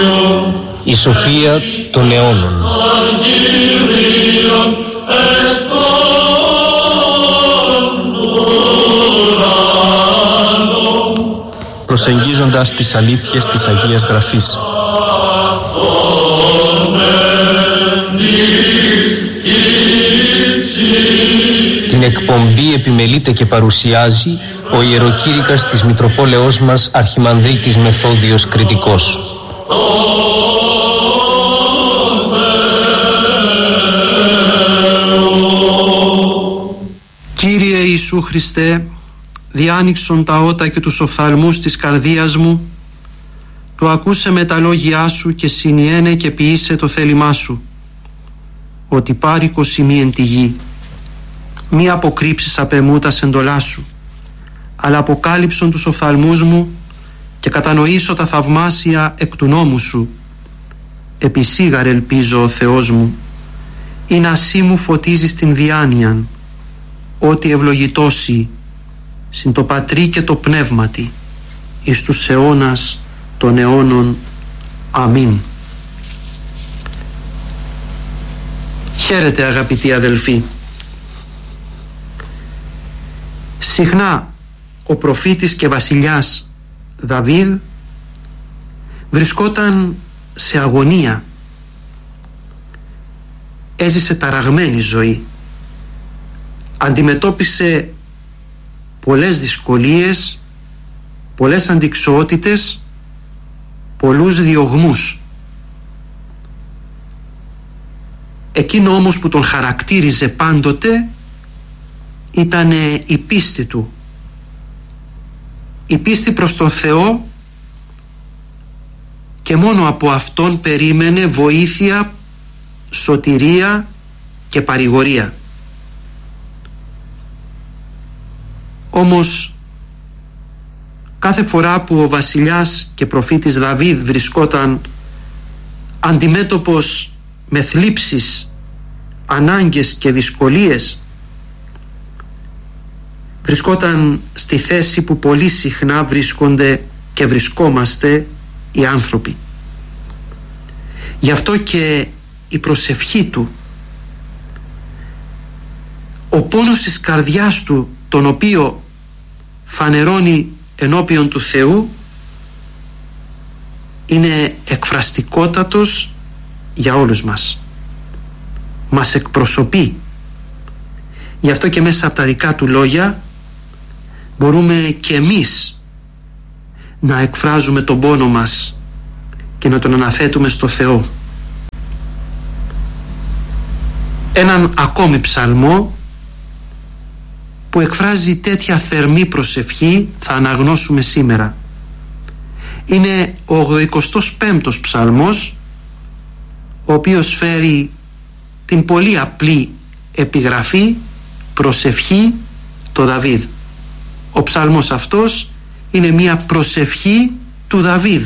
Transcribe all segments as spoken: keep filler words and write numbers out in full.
Η σοφία των αιώνων. Προσεγγίζοντας τις αλήθειες της Αγίας Γραφής. Την εκπομπή επιμελείται και παρουσιάζει ο ιεροκήρυκας της Μητροπόλεως μας Αρχιμανδρίτης Μεθόδιος Κρητικός. Κύριε Ιησού Χριστέ, διάνοιξον τα ότα και τους οφθαλμούς της καρδίας μου, το ακούσε με τα λόγια σου και συνιένε και ποιήσε το θέλημά σου, ότι πάρικος ημί εν τη γη. Μη αποκρύψεις απ' εμού τα σεντολά σου, αλλά αποκάλυψον τους οφθαλμούς μου και κατανοήσω τα θαυμάσια εκ του νόμου σου. Επισήγαρ ελπίζω ο Θεός μου, ή να σύ μου φωτίζεις την διάνοιαν, ότι ευλογητώσει συν το Πατρί και το Πνεύματι εις τους αιώνας των αιώνων. Αμήν. Χαίρετε αγαπητοί αδελφοί. Συχνά ο προφήτης και βασιλιάς Δαβίδ βρισκόταν σε αγωνία. Έζησε ταραγμένη ζωή. Αντιμετώπισε πολλές δυσκολίες, πολλές αντιξοότητες, πολλούς διωγμούς. Εκείνο όμως που τον χαρακτήριζε πάντοτε ήταν η πίστη του. Η πίστη προς τον Θεό, και μόνο από Αυτόν περίμενε βοήθεια, σωτηρία και παρηγορία. Όμως κάθε φορά που ο βασιλιάς και προφήτης Δαβίδ βρισκόταν αντιμέτωπος με θλίψεις, ανάγκες και δυσκολίες, βρισκόταν στη θέση που πολύ συχνά βρίσκονται και βρισκόμαστε οι άνθρωποι. Γι' αυτό και η προσευχή του, ο πόνος της καρδιάς του, τον οποίο φανερώνει ενώπιον του Θεού, είναι εκφραστικότατος για όλους μας. Μας εκπροσωπεί. Γι' αυτό και μέσα από τα δικά του λόγια μπορούμε και εμείς να εκφράζουμε τον πόνο μας και να τον αναθέτουμε στο Θεό. Έναν ακόμη ψαλμό που εκφράζει τέτοια θερμή προσευχή θα αναγνώσουμε σήμερα. Είναι ο ογδοηκοστός πέμπτος ψαλμός, ο οποίος φέρει την πολύ απλή επιγραφή προσευχή το Δαβίδ. Ο ψαλμός αυτός είναι μια προσευχή του Δαβίδ.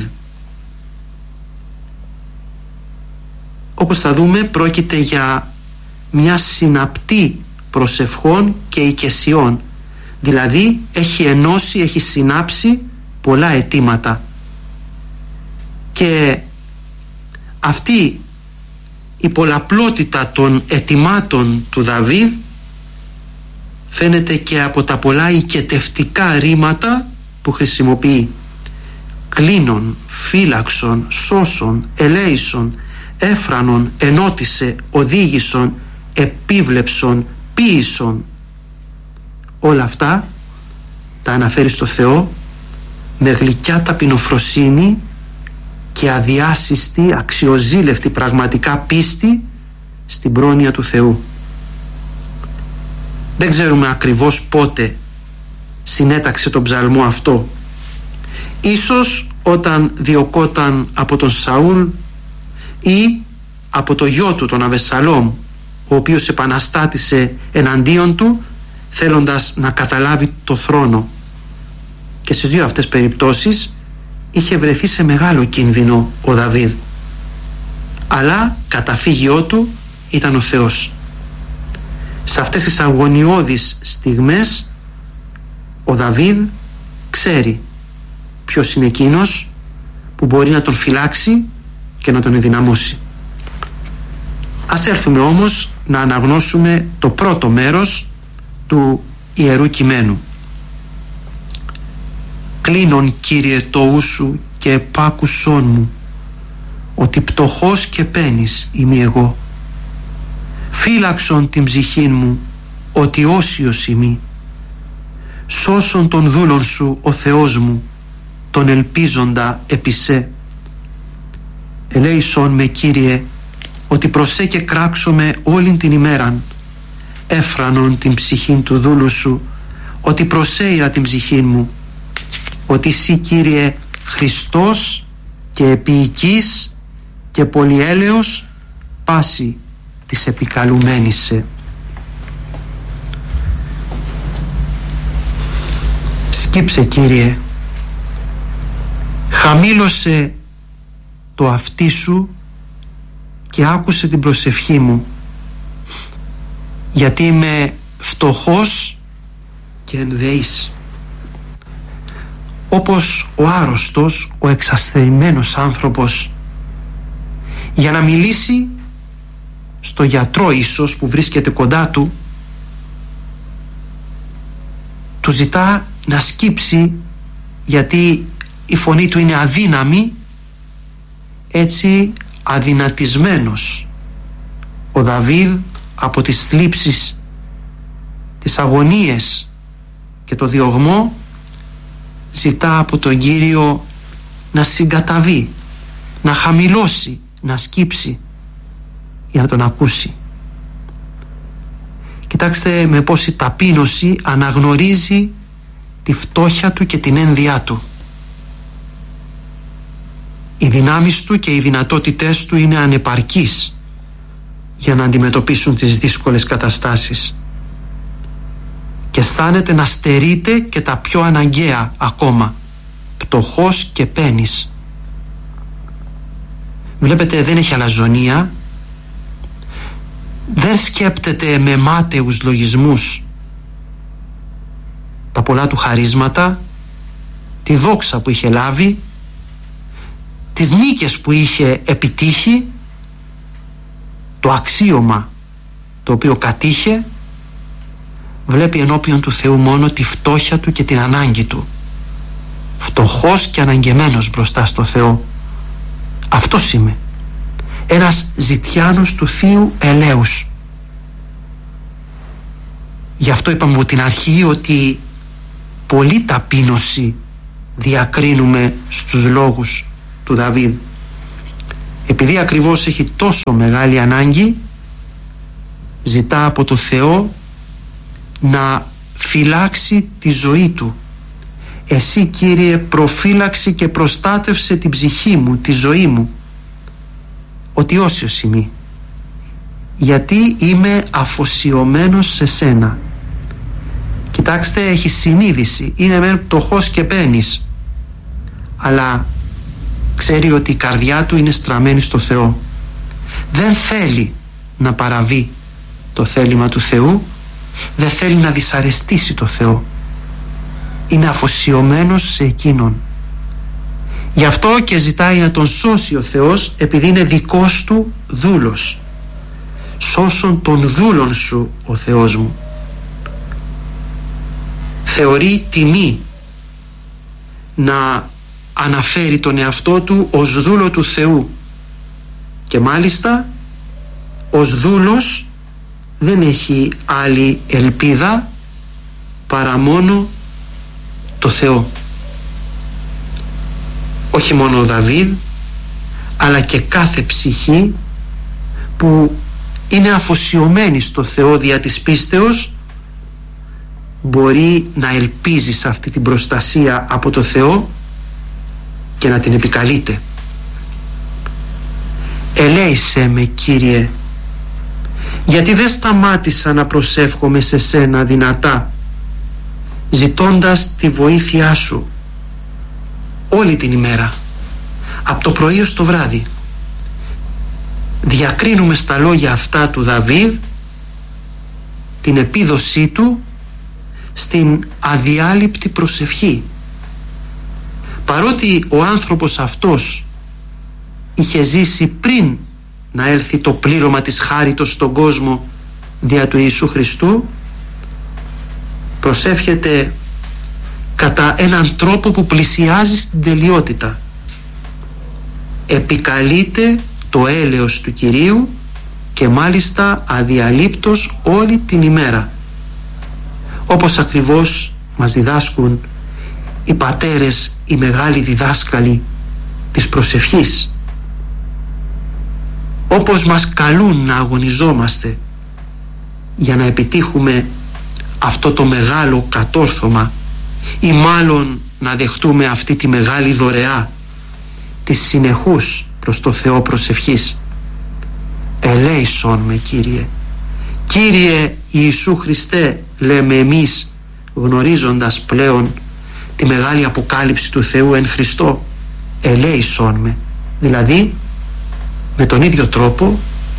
Όπως θα δούμε, πρόκειται για μια συναπτή προσευχών και οικεσιών, δηλαδή έχει ενώσει, έχει συνάψει πολλά αιτήματα, και αυτή η πολλαπλότητα των αιτημάτων του Δαβίδ φαίνεται και από τα πολλά οικετευτικά ρήματα που χρησιμοποιεί. Κλίνων, φύλαξον, σώσον, ελέησον, έφρανον, ενώτισε, οδήγησον, επίβλεψον, ποίησον. Όλα αυτά τα αναφέρει στο Θεό με γλυκιά ταπεινοφροσύνη και αδιάσυστη, αξιοζήλευτη πραγματικά πίστη στην πρόνοια του Θεού. Δεν ξέρουμε ακριβώς πότε συνέταξε τον ψαλμό αυτό. Ίσως όταν διωκόταν από τον Σαούλ ή από το γιο του τον Αβεσσαλόμ, ο οποίος επαναστάτησε εναντίον του θέλοντας να καταλάβει το θρόνο, και στις δύο αυτές περιπτώσεις είχε βρεθεί σε μεγάλο κίνδυνο ο Δαβίδ, αλλά καταφύγιό του ήταν ο Θεός. Σε αυτές τις αγωνιώδεις στιγμές ο Δαβίδ ξέρει ποιος είναι εκείνος που μπορεί να τον φυλάξει και να τον ενδυναμώσει. Ας έρθουμε όμως να αναγνώσουμε το πρώτο μέρος του Ιερού Κειμένου. «Κλείνον, Κύριε, το ου σου και επάκουσόν μου, ότι πτωχός και πένης είμαι εγώ. Φύλαξον την ψυχήν μου, ότι όσιος είμαι. Σώσον τον δούλον σου, ο Θεός μου, τον ελπίζοντα επί σε. Ελέησον με, Κύριε, ότι προσέ και κράξομαι όλην την ημέραν. Έφρανον την ψυχήν του δούλου σου, ότι προσέειρα την ψυχήν μου, ότι εσύ, Κύριε, Χριστός και επίοικης και πολυέλεος πάση της επικαλουμένης σε. Σκύψε, Κύριε, χαμήλωσε το αυτί σου και άκουσε την προσευχή μου, γιατί είμαι φτωχός και ενδεής. Όπως ο άρρωστος, ο εξασθενημένος άνθρωπος, για να μιλήσει στο γιατρό ίσως που βρίσκεται κοντά του, του ζητά να σκύψει γιατί η φωνή του είναι αδύναμη. Έτσι αδυνατισμένος ο Δαβίδ από τις θλίψεις, τις αγωνίες και το διωγμό ζητά από τον Κύριο να συγκαταβεί, να χαμηλώσει, να σκύψει για να τον ακούσει. Κοιτάξτε με πόση ταπείνωση αναγνωρίζει τη φτώχεια του και την ένδυά του. Οι δυνάμεις του και οι δυνατότητές του είναι ανεπαρκείς για να αντιμετωπίσουν τις δύσκολες καταστάσεις και αισθάνεται να στερείται και τα πιο αναγκαία ακόμα, πτωχός και πένης. Βλέπετε, δεν έχει αλαζονία, δεν σκέπτεται με μάταιους λογισμούς τα πολλά του χαρίσματα, τη δόξα που είχε λάβει, τις νίκες που είχε επιτύχει, το αξίωμα το οποίο κατήχε. Βλέπει ενώπιον του Θεού μόνο τη φτώχεια του και την ανάγκη του, φτωχός και αναγκεμένος μπροστά στο Θεό. Αυτός είμαι, ένας ζητιάνος του Θείου ελέους. Γι' αυτό είπαμε από την αρχή ότι πολλή ταπείνωση διακρίνουμε στους λόγους του Δαβίδ. Επειδή ακριβώς έχει τόσο μεγάλη ανάγκη, ζητά από το Θεό να φυλάξει τη ζωή του. Εσύ, Κύριε, προφύλαξε και προστάτευσε την ψυχή μου, τη ζωή μου, ότι όσιος είμαι, γιατί είμαι αφοσιωμένος σε σένα. Κοιτάξτε, έχει συνείδηση, είναι μεν πτωχός και πένης, αλλά ξέρει ότι η καρδιά του είναι στραμμένη στο Θεό. Δεν θέλει να παραβεί το θέλημα του Θεού, δεν θέλει να δυσαρεστήσει το Θεό. Είναι αφοσιωμένος σε Εκείνον. Γι' αυτό και ζητάει να τον σώσει ο Θεός, επειδή είναι δικός του δούλος. Σώσον τον δούλον σου, ο Θεός μου. Θεωρεί τιμή να αναφέρει τον εαυτό του ως δούλο του Θεού, και μάλιστα ως δούλος δεν έχει άλλη ελπίδα παρά μόνο το Θεό. Όχι μόνο ο Δαβίδ, αλλά και κάθε ψυχή που είναι αφοσιωμένη στο Θεό δια της πίστεως μπορεί να ελπίζει σε αυτή την προστασία από το Θεό και να την επικαλείται. Ελέησέ με, Κύριε, γιατί δεν σταμάτησα να προσεύχομαι σε σένα δυνατά, ζητώντας τη βοήθειά σου όλη την ημέρα, από το πρωί ως το βράδυ. Διακρίνουμε στα λόγια αυτά του Δαβίδ την επίδοσή του στην αδιάλειπτη προσευχή. Παρότι ο άνθρωπος αυτός είχε ζήσει πριν να έλθει το πλήρωμα της χάριτος στον κόσμο δια του Ιησού Χριστού, προσεύχεται κατά έναν τρόπο που πλησιάζει στην τελειότητα. Επικαλείται το έλεος του Κυρίου και μάλιστα αδιαλείπτως όλη την ημέρα, όπως ακριβώς μας διδάσκουν οι πατέρες, οι μεγάλοι διδάσκαλοι της προσευχής, όπως μας καλούν να αγωνιζόμαστε για να επιτύχουμε αυτό το μεγάλο κατόρθωμα, ή μάλλον να δεχτούμε αυτή τη μεγάλη δωρεά της συνεχούς προς το Θεό προσευχής. Ελέησον με, Κύριε. Κύριε Ιησού Χριστέ, λέμε εμείς, γνωρίζοντας πλέον τη μεγάλη αποκάλυψη του Θεού εν Χριστώ, ελέησον με. Δηλαδή με τον ίδιο τρόπο,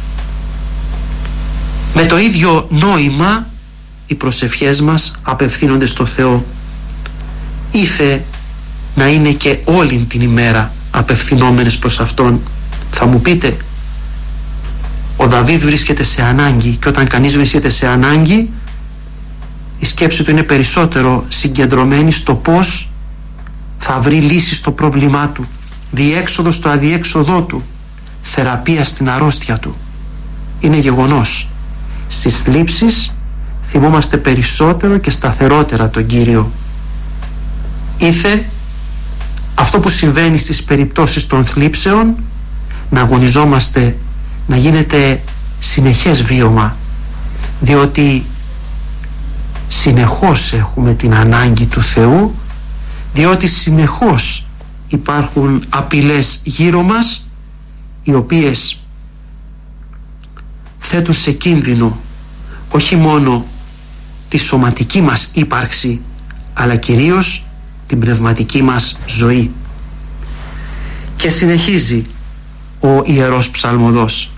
με το ίδιο νόημα, οι προσευχές μας απευθύνονται στο Θεό. Ήθε να είναι και όλη την ημέρα απευθυνόμενες προς Αυτόν. Θα μου πείτε, ο Δαβίδ βρίσκεται σε ανάγκη, και όταν κανείς βρίσκεται σε ανάγκη, η σκέψη του είναι περισσότερο συγκεντρωμένη στο πώς θα βρει λύση στο πρόβλημά του, διέξοδο στο αδιέξοδό του, θεραπεία στην αρρώστια του. Είναι γεγονός, στις θλίψεις θυμόμαστε περισσότερο και σταθερότερα τον Κύριο. Ήθε αυτό που συμβαίνει στις περιπτώσεις των θλίψεων να αγωνιζόμαστε να γίνεται συνεχές βίωμα, διότι συνεχώς έχουμε την ανάγκη του Θεού, διότι συνεχώς υπάρχουν απειλές γύρω μας, οι οποίες θέτουν σε κίνδυνο όχι μόνο τη σωματική μας ύπαρξη, αλλά κυρίως την πνευματική μας ζωή. Και συνεχίζει ο Ιερός Ψαλμοδός: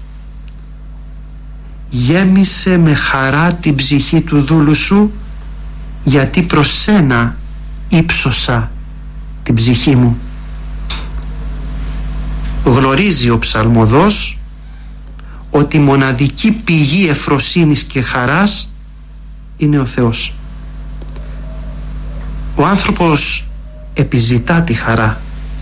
γέμισε με χαρά την ψυχή του δούλου σου, γιατί προς σένα ύψωσα την ψυχή μου. Γνωρίζει ο Ψαλμοδός ότι η μοναδική πηγή ευφροσύνης και χαράς είναι ο Θεός. Ο άνθρωπος επιζητά τη χαρά,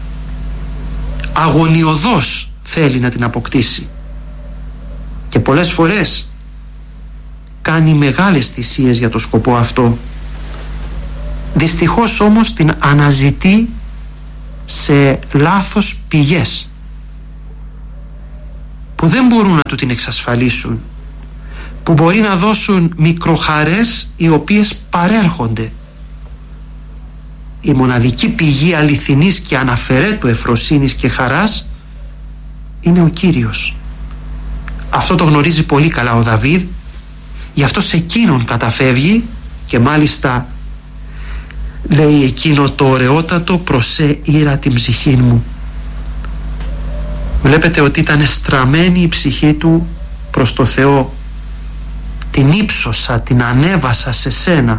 αγωνιωδώς θέλει να την αποκτήσει, και πολλές φορές κάνει μεγάλες θυσίες για το σκοπό αυτό. Δυστυχώς όμως την αναζητεί σε λάθος πηγές που δεν μπορούν να του την εξασφαλίσουν, που μπορεί να δώσουν μικροχαρές οι οποίες παρέρχονται. Η μοναδική πηγή αληθινής και αναφερέτου ευφροσύνης και χαράς είναι ο Κύριος. Αυτό το γνωρίζει πολύ καλά ο Δαβίδ, γι' αυτό σε εκείνον καταφεύγει, και μάλιστα λέει εκείνο το ωραιότατο: προσέ ήρα την ψυχή μου. Βλέπετε ότι ήταν στραμμένη η ψυχή του προς το Θεό. Την ύψωσα, την ανέβασα σε σένα.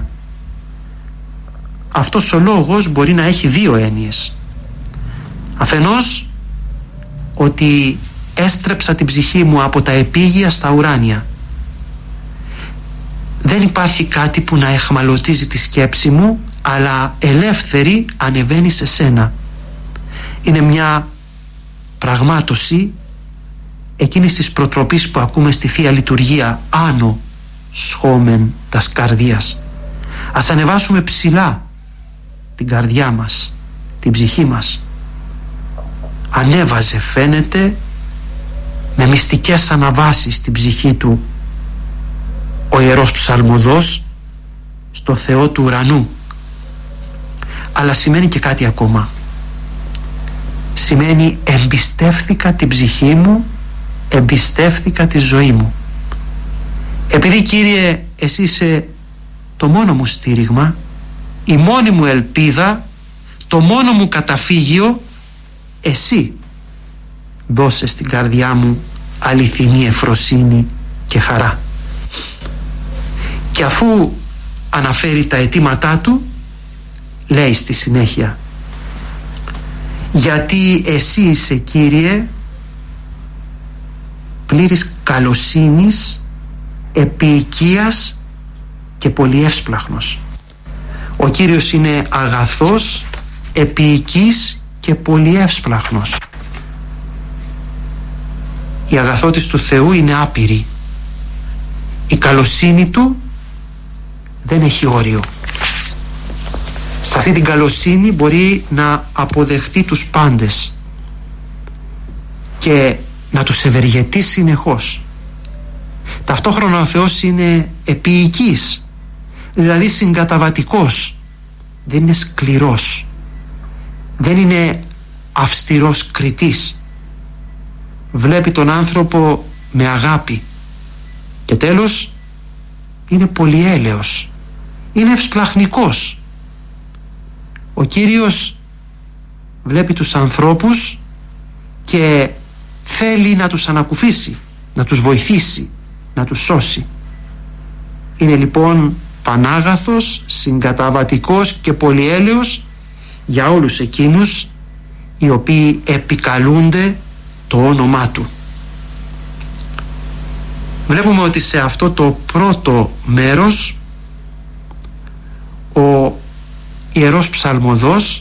Αυτός ο λόγος μπορεί να έχει δύο έννοιες. Αφενός, ότι έστρεψα την ψυχή μου από τα επίγεια στα ουράνια. Δεν υπάρχει κάτι που να εχμαλωτίζει τη σκέψη μου, αλλά ελεύθερη ανεβαίνει σε σένα. Είναι μια πραγμάτωση εκείνης της προτροπής που ακούμε στη Θεία Λειτουργία: άνω σχόμεν τας καρδίας. Ας ανεβάσουμε ψηλά την καρδιά μας, την ψυχή μας. Ανέβαζε, φαίνεται, με μυστικές αναβάσεις την ψυχή του ο Ιερός Ψαλμοδός στο Θεό του ουρανού. Αλλά σημαίνει και κάτι ακόμα. Σημαίνει εμπιστεύθηκα την ψυχή μου, εμπιστεύθηκα τη ζωή μου. Επειδή, Κύριε, εσύ είσαι το μόνο μου στήριγμα, η μόνη μου ελπίδα, το μόνο μου καταφύγιο, εσύ δώσε στην καρδιά μου αληθινή ευφροσύνη και χαρά. Και αφού αναφέρει τα αιτήματά του, λέει στη συνέχεια: γιατί εσύ είσαι, Κύριε, πλήρης καλοσύνης, επίοικίας και πολύ εύσπλαχνος. Ο Κύριος είναι αγαθός, επίοικης και πολύ εύσπλαχνος. Η αγαθότης του Θεού είναι άπειρη. Η καλοσύνη του δεν έχει όριο. Σε αυτή την καλοσύνη μπορεί να αποδεχτεί τους πάντες και να τους ευεργετεί συνεχώς. Ταυτόχρονα ο Θεός είναι επίοικης, δηλαδή συγκαταβατικός. Δεν είναι σκληρός, δεν είναι αυστηρός κριτής. Βλέπει τον άνθρωπο με αγάπη. Και τέλος, είναι πολυέλεος, είναι ευσπλαχνικός. Ο Κύριος βλέπει τους ανθρώπους και θέλει να τους ανακουφίσει, να τους βοηθήσει, να τους σώσει. Είναι λοιπόν πανάγαθος, συγκαταβατικός και πολυέλεος για όλους εκείνους οι οποίοι επικαλούνται το όνομά Του. Βλέπουμε ότι σε αυτό το πρώτο μέρος ο Ιερός Ψαλμοδός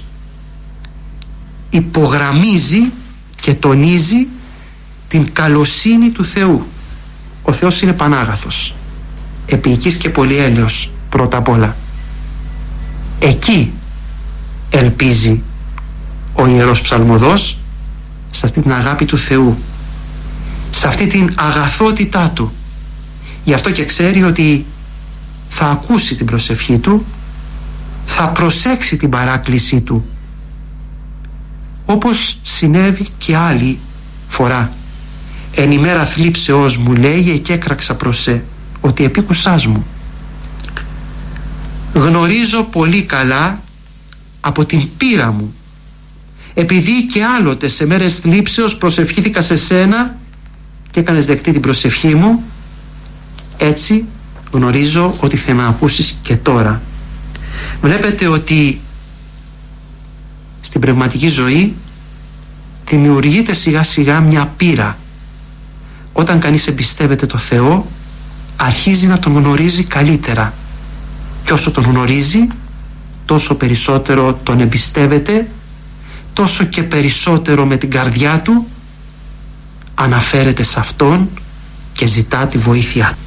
υπογραμμίζει και τονίζει την καλοσύνη του Θεού. Ο Θεός είναι πανάγαθος, επίοικης και πολυέλεος πρώτα απ' όλα. Εκεί ελπίζει ο Ιερός Ψαλμοδός, σε αυτή την αγάπη του Θεού, σε αυτή την αγαθότητά Του. Γι' αυτό και ξέρει ότι θα ακούσει την προσευχή του, θα προσέξει την παράκλησή του, όπως συνέβη και άλλη φορά. «Εν ημέρα θλίψεώς μου», λέει, «εκέκραξα προς σε, ότι επίκουσάς μου». Γνωρίζω πολύ καλά από την πείρα μου, επειδή και άλλοτε σε μέρες θλίψεως προσευχήθηκα σε σένα και έκανες δεκτή την προσευχή μου, έτσι γνωρίζω ότι θα με ακούσεις και τώρα. Βλέπετε ότι στην πνευματική ζωή δημιουργείται σιγά σιγά μια πείρα. Όταν κανείς εμπιστεύεται το Θεό, αρχίζει να τον γνωρίζει καλύτερα, και όσο τον γνωρίζει, τόσο περισσότερο τον εμπιστεύεται, τόσο και περισσότερο με την καρδιά του αναφέρεται σε Αυτόν και ζητά τη βοήθειά του.